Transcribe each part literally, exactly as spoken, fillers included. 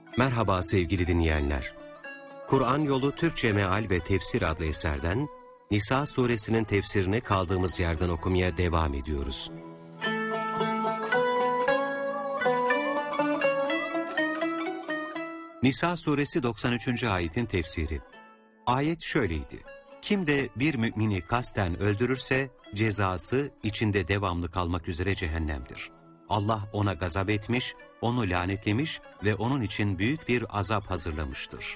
Merhaba sevgili dinleyenler. Kur'an Yolu Türkçe Meal ve Tefsir adlı eserden Nisa suresinin tefsirini kaldığımız yerden okumaya devam ediyoruz. Nisa suresi doksan üçüncü ayetin tefsiri. Ayet şöyleydi: Kim de bir mümini kasten öldürürse cezası içinde devamlı kalmak üzere cehennemdir. Allah ona gazap etmiş, onu lanetlemiş ve onun için büyük bir azap hazırlamıştır.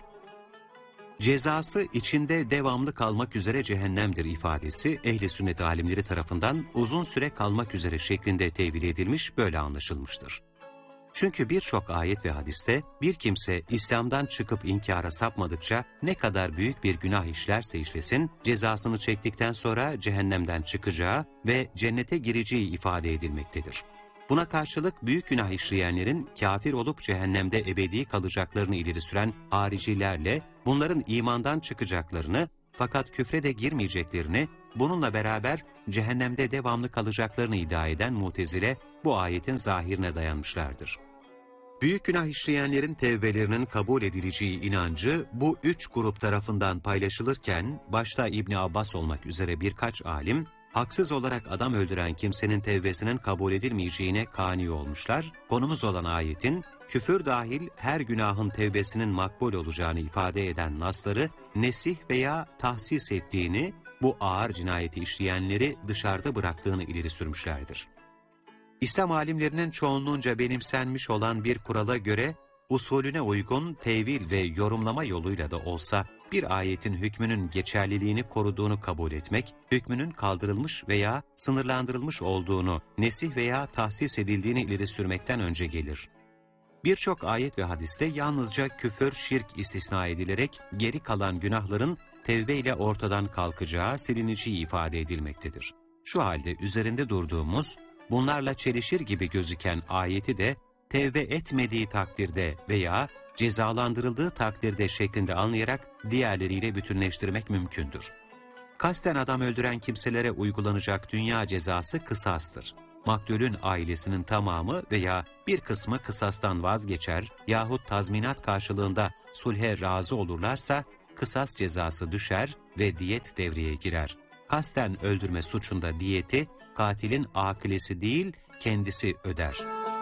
Cezası içinde devamlı kalmak üzere cehennemdir ifadesi ehli sünnet alimleri tarafından uzun süre kalmak üzere şeklinde tevil edilmiş, böyle anlaşılmıştır. Çünkü birçok ayet ve hadiste bir kimse İslam'dan çıkıp inkara sapmadıkça ne kadar büyük bir günah işlerse işlesin, cezasını çektikten sonra cehennemden çıkacağı ve cennete gireceği ifade edilmektedir. Buna karşılık büyük günah işleyenlerin kafir olup cehennemde ebedi kalacaklarını ileri süren haricilerle bunların imandan çıkacaklarını fakat küfre de girmeyeceklerini, bununla beraber cehennemde devamlı kalacaklarını iddia eden Mutezile bu ayetin zahirine dayanmışlardır. Büyük günah işleyenlerin tevbelerinin kabul edileceği inancı bu üç grup tarafından paylaşılırken başta İbn Abbas olmak üzere birkaç alim, haksız olarak adam öldüren kimsenin tevbesinin kabul edilmeyeceğine kani olmuşlar, konumuz olan ayetin küfür dahil her günahın tevbesinin makbul olacağını ifade eden nasları nesih veya tahsis ettiğini, bu ağır cinayeti işleyenleri dışarıda bıraktığını ileri sürmüşlerdir. İslam alimlerinin çoğunluğunca benimsenmiş olan bir kurala göre, usulüne uygun tevil ve yorumlama yoluyla da olsa bir ayetin hükmünün geçerliliğini koruduğunu kabul etmek, hükmünün kaldırılmış veya sınırlandırılmış olduğunu, nesih veya tahsis edildiğini ileri sürmekten önce gelir. Birçok ayet ve hadiste yalnızca küfür, şirk istisna edilerek geri kalan günahların tevbe ile ortadan kalkacağı, silineceği ifade edilmektedir. Şu halde üzerinde durduğumuz, bunlarla çelişir gibi gözüken ayeti de tevbe etmediği takdirde veya cezalandırıldığı takdirde şeklinde anlayarak diğerleriyle bütünleştirmek mümkündür. Kasten adam öldüren kimselere uygulanacak dünya cezası kısastır. Maktulün ailesinin tamamı veya bir kısmı kısastan vazgeçer yahut tazminat karşılığında sulhe razı olurlarsa kısas cezası düşer ve diyet devreye girer. Kasten öldürme suçunda diyeti katilin akilesi değil kendisi öder.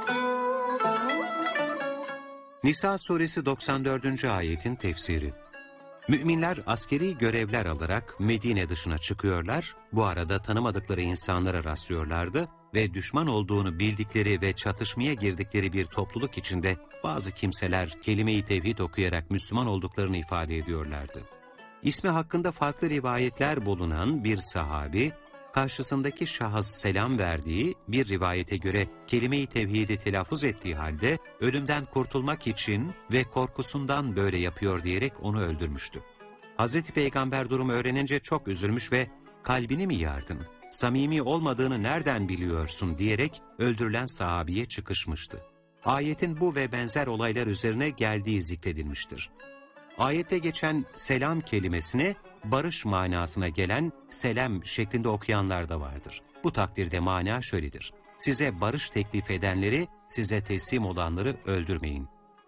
Nisa suresi doksan dördüncü ayetin tefsiri. Müminler askeri görevler alarak Medine dışına çıkıyorlar, bu arada tanımadıkları insanlara rastlıyorlardı ve düşman olduğunu bildikleri ve çatışmaya girdikleri bir topluluk içinde bazı kimseler kelime-i tevhid okuyarak Müslüman olduklarını ifade ediyorlardı. İsmi hakkında farklı rivayetler bulunan bir sahabi, karşısındaki şahıs selam verdiği, bir rivayete göre kelime-i tevhidi telaffuz ettiği halde ölümden kurtulmak için ve korkusundan böyle yapıyor diyerek onu öldürmüştü. Hazreti Peygamber durumu öğrenince çok üzülmüş ve kalbini mi yardın, samimi olmadığını nereden biliyorsun diyerek öldürülen sahabiye çıkışmıştı. Ayetin bu ve benzer olaylar üzerine geldiği zikredilmiştir. Ayette geçen selam kelimesini barış manasına gelen selam şeklinde okuyanlar da vardır. Bu takdirde mana şöyledir: size barış teklif edenleri, size teslim olanları öldürmeyin.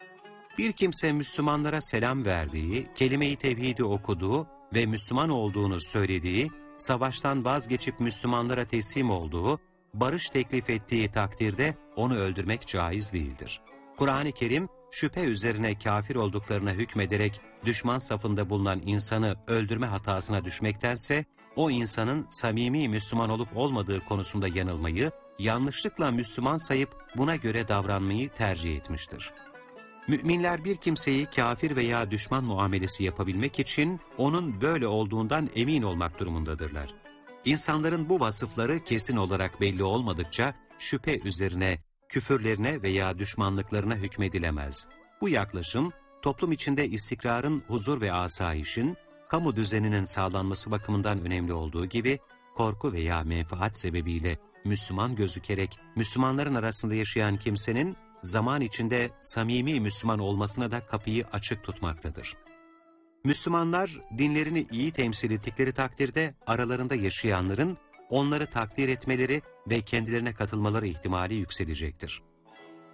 Bir kimse Müslümanlara selam verdiği, kelime-i tevhidi okuduğu ve Müslüman olduğunu söylediği, savaştan vazgeçip Müslümanlara teslim olduğu, barış teklif ettiği takdirde onu öldürmek caiz değildir. Kur'an-ı Kerim, şüphe üzerine kafir olduklarına hükmederek düşman safında bulunan insanı öldürme hatasına düşmektense, o insanın samimi Müslüman olup olmadığı konusunda yanılmayı, yanlışlıkla Müslüman sayıp buna göre davranmayı tercih etmiştir. Müminler bir kimseyi kafir veya düşman muamelesi yapabilmek için onun böyle olduğundan emin olmak durumundadırlar. İnsanların bu vasıfları kesin olarak belli olmadıkça şüphe üzerine, küfürlerine veya düşmanlıklarına hükmedilemez. Bu yaklaşım, toplum içinde istikrarın, huzur ve asayişin, kamu düzeninin sağlanması bakımından önemli olduğu gibi, korku veya menfaat sebebiyle Müslüman gözükerek Müslümanların arasında yaşayan kimsenin zaman içinde samimi Müslüman olmasına da kapıyı açık tutmaktadır. Müslümanlar dinlerini iyi temsil ettikleri takdirde aralarında yaşayanların onları takdir etmeleri ve kendilerine katılmaları ihtimali yükselecektir.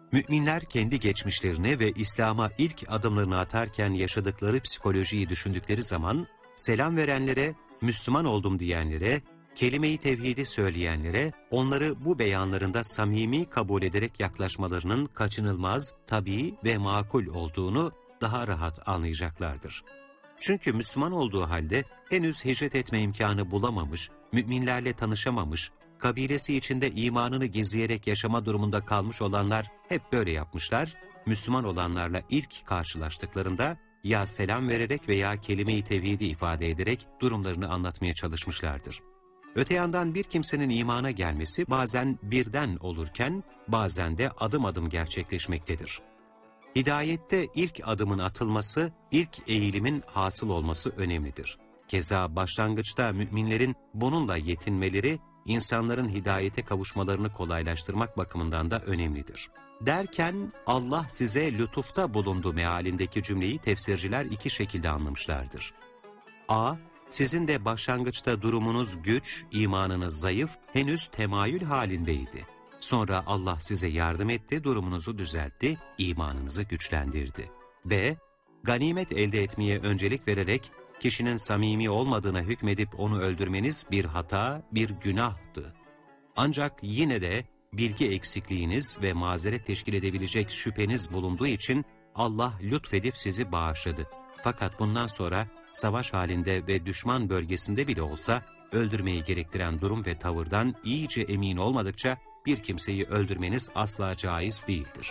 Müminler kendi geçmişlerini ve İslam'a ilk adımlarını atarken yaşadıkları psikolojiyi düşündükleri zaman, selam verenlere, Müslüman oldum diyenlere, kelime-i tevhidi söyleyenlere, onları bu beyanlarında samimi kabul ederek yaklaşmalarının kaçınılmaz, tabii ve makul olduğunu daha rahat anlayacaklardır. Çünkü Müslüman olduğu halde henüz hicret etme imkanı bulamamış, müminlerle tanışamamış, kabilesi içinde imanını gizleyerek yaşama durumunda kalmış olanlar hep böyle yapmışlar, Müslüman olanlarla ilk karşılaştıklarında ya selam vererek veya kelime-i tevhidi ifade ederek durumlarını anlatmaya çalışmışlardır. Öte yandan bir kimsenin imana gelmesi bazen birden olurken bazen de adım adım gerçekleşmektedir. Hidayette ilk adımın atılması, ilk eğilimin hasıl olması önemlidir. Keza başlangıçta müminlerin bununla yetinmeleri, insanların hidayete kavuşmalarını kolaylaştırmak bakımından da önemlidir. Derken Allah size lütufta bulundu mealindeki cümleyi tefsirciler iki şekilde anlamışlardır. A. Sizin de başlangıçta durumunuz güç, imanınız zayıf, henüz temayül halindeydi. Sonra Allah size yardım etti, durumunuzu düzeltti, imanınızı güçlendirdi. B. Ganimet elde etmeye öncelik vererek kişinin samimi olmadığına hükmedip onu öldürmeniz bir hata, bir günahtı. Ancak yine de bilgi eksikliğiniz ve mazeret teşkil edebilecek şüpheniz bulunduğu için Allah lütfedip sizi bağışladı. Fakat bundan sonra savaş halinde ve düşman bölgesinde bile olsa öldürmeyi gerektiren durum ve tavırdan iyice emin olmadıkça bir kimseyi öldürmeniz asla caiz değildir.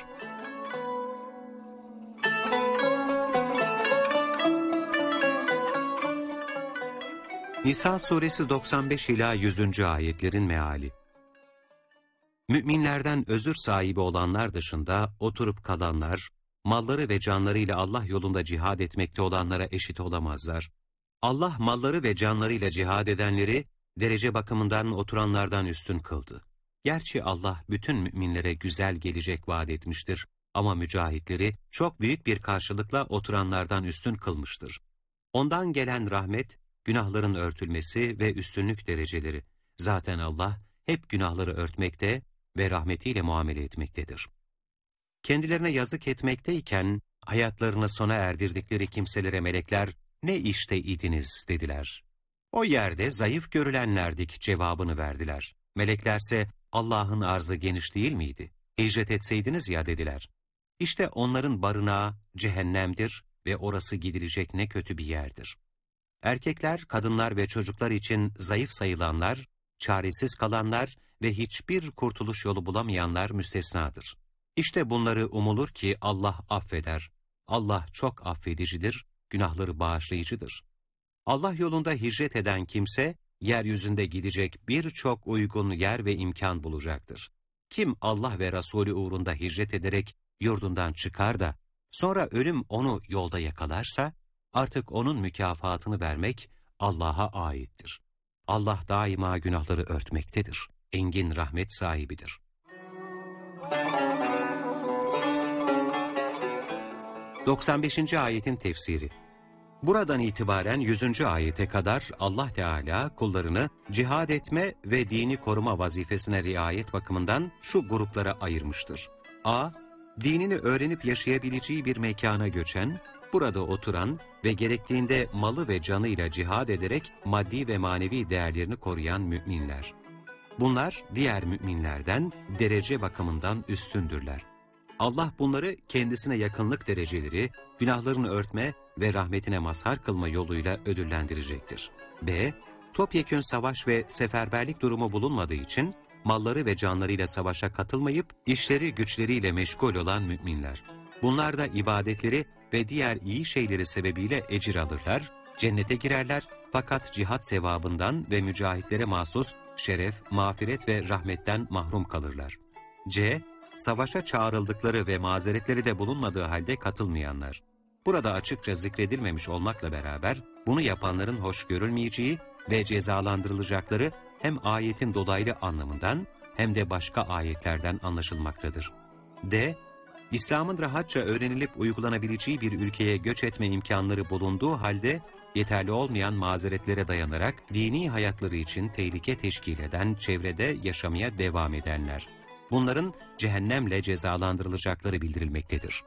Nisa suresi doksan beş ila yüzüncü ayetlerin meali. Müminlerden özür sahibi olanlar dışında oturup kalanlar, malları ve canlarıyla Allah yolunda cihad etmekte olanlara eşit olamazlar. Allah malları ve canlarıyla cihad edenleri derece bakımından oturanlardan üstün kıldı. Gerçi Allah bütün müminlere güzel gelecek vaat etmiştir ama mücahitleri çok büyük bir karşılıkla oturanlardan üstün kılmıştır. Ondan gelen rahmet, günahların örtülmesi ve üstünlük dereceleri. Zaten Allah hep günahları örtmekte ve rahmetiyle muamele etmektedir. Kendilerine yazık etmekteyken hayatlarını sona erdirdikleri kimselere melekler ne işte idiniz dediler. O yerde zayıf görülenlerdik cevabını verdiler. Meleklerse Allah'ın arzı geniş değil miydi? Hicret etseydiniz ya dediler. İşte onların barınağı cehennemdir ve orası gidilecek ne kötü bir yerdir. Erkekler, kadınlar ve çocuklar için zayıf sayılanlar, çaresiz kalanlar ve hiçbir kurtuluş yolu bulamayanlar müstesnadır. İşte bunları umulur ki Allah affeder. Allah çok affedicidir, günahları bağışlayıcıdır. Allah yolunda hicret eden kimse, yeryüzünde gidecek birçok uygun yer ve imkan bulacaktır. Kim Allah ve Resulü uğrunda hicret ederek yurdundan çıkar da, sonra ölüm onu yolda yakalarsa, artık onun mükafatını vermek Allah'a aittir. Allah daima günahları örtmektedir. Engin rahmet sahibidir. doksan beşinci ayetin tefsiri. Buradan itibaren yüzüncü ayete kadar Allah Teala kullarını cihad etme ve dini koruma vazifesine riayet bakımından şu gruplara ayırmıştır. A. Dinini öğrenip yaşayabileceği bir mekana göçen, burada oturan ve gerektiğinde malı ve canıyla cihad ederek maddi ve manevi değerlerini koruyan müminler. Bunlar diğer müminlerden derece bakımından üstündürler. Allah bunları kendisine yakınlık dereceleri, günahlarını örtme ve rahmetine mazhar kılma yoluyla ödüllendirecektir. B. Topyekün savaş ve seferberlik durumu bulunmadığı için malları ve canlarıyla savaşa katılmayıp işleri güçleriyle meşgul olan müminler. Bunlar da ibadetleri ve diğer iyi şeyleri sebebiyle ecir alırlar, cennete girerler fakat cihat sevabından ve mücahitlere mahsus şeref, mağfiret ve rahmetten mahrum kalırlar. C. Savaşa çağrıldıkları ve mazeretleri de bulunmadığı halde katılmayanlar. Burada açıkça zikredilmemiş olmakla beraber bunu yapanların hoş görülmeyeceği ve cezalandırılacakları hem ayetin dolaylı anlamından hem de başka ayetlerden anlaşılmaktadır. D. İslam'ın rahatça öğrenilip uygulanabileceği bir ülkeye göç etme imkanları bulunduğu halde yeterli olmayan mazeretlere dayanarak dini hayatları için tehlike teşkil eden çevrede yaşamaya devam edenler. bunların cehennemle cezalandırılacakları bildirilmektedir.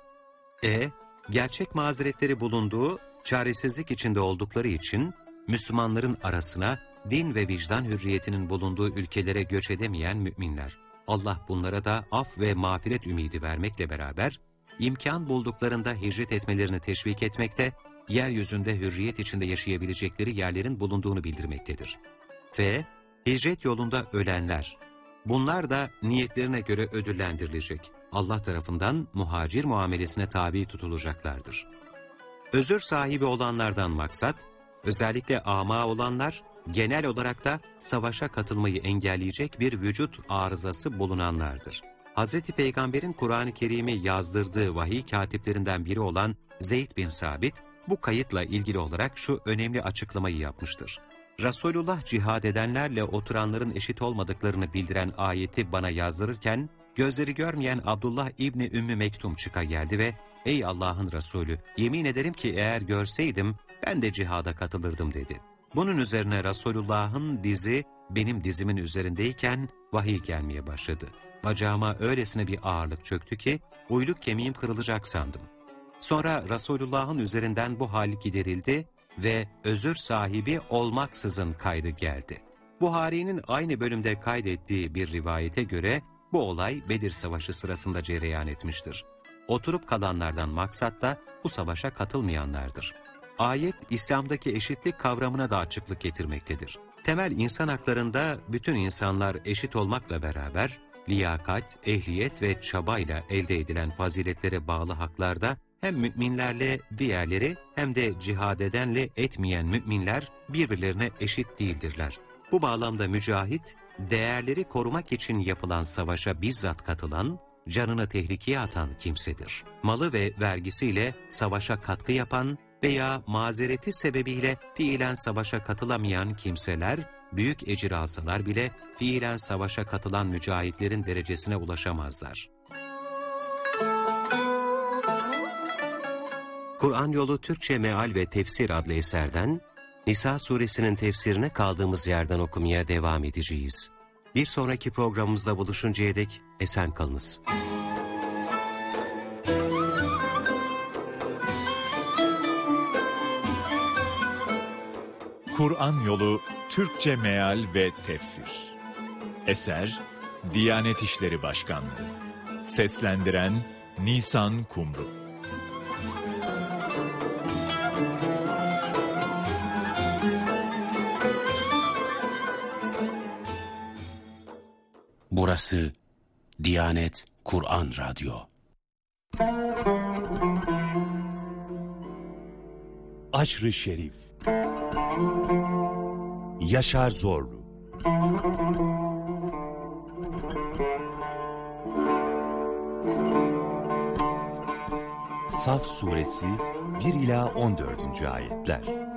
E. Gerçek mazeretleri bulunduğu, çaresizlik içinde oldukları için Müslümanların arasına din ve vicdan hürriyetinin bulunduğu ülkelere göç edemeyen müminler. Allah bunlara da af ve mağfiret ümidi vermekle beraber, imkan bulduklarında hicret etmelerini teşvik etmekte, yeryüzünde hürriyet içinde yaşayabilecekleri yerlerin bulunduğunu bildirmektedir. F. Hicret yolunda ölenler. Bunlar da niyetlerine göre ödüllendirilecek. Allah tarafından muhacir muamelesine tabi tutulacaklardır. Özür sahibi olanlardan maksat, özellikle ama olanlar, genel olarak da savaşa katılmayı engelleyecek bir vücut arızası bulunanlardır. Hazreti Peygamber'in Kur'an-ı Kerim'i yazdırdığı vahiy katiplerinden biri olan Zeyd bin Sabit, bu kayıtla ilgili olarak şu önemli açıklamayı yapmıştır. Resulullah cihad edenlerle oturanların eşit olmadıklarını bildiren ayeti bana yazdırırken, gözleri görmeyen Abdullah İbni Ümmü Mektum çıka geldi ve ''Ey Allah'ın Resulü, yemin ederim ki eğer görseydim ben de cihada katılırdım.'' dedi. Bunun üzerine Resulullah'ın dizi benim dizimin üzerindeyken vahiy gelmeye başladı. Bacağıma öylesine bir ağırlık çöktü ki uyluk kemiğim kırılacak sandım. Sonra Resulullah'ın üzerinden bu hal giderildi ve özür sahibi olmaksızın kaydı geldi. Buhari'nin aynı bölümde kaydettiği bir rivayete göre bu olay Bedir Savaşı sırasında cereyan etmiştir. Oturup kalanlardan maksat da bu savaşa katılmayanlardır. Ayet, İslam'daki eşitlik kavramına da açıklık getirmektedir. Temel insan haklarında bütün insanlar eşit olmakla beraber, liyakat, ehliyet ve çabayla elde edilen faziletlere bağlı haklarda hem müminlerle diğerleri hem de cihad edenle etmeyen müminler birbirlerine eşit değildirler. Bu bağlamda mücahit, değerleri korumak için yapılan savaşa bizzat katılan, canını tehlikeye atan kimsedir. Malı ve vergisiyle savaşa katkı yapan veya mazereti sebebiyle fiilen savaşa katılamayan kimseler, büyük ecir alsalar bile fiilen savaşa katılan mücahitlerin derecesine ulaşamazlar. Kur'an Yolu Türkçe Meal ve Tefsir adlı eserden Nisa suresinin tefsirine kaldığımız yerden okumaya devam edeceğiz. Bir sonraki programımızda buluşuncaya dek esen kalınız. Kur'an Yolu Türkçe Meal ve Tefsir. Eser Diyanet İşleri Başkanlığı. Seslendiren Nisan Kumru. Burası Diyanet Kur'an Radyo. Aşr-ı Şerif. Yaşar Zorlu. Saf Suresi bir ila on dördüncü ayetler.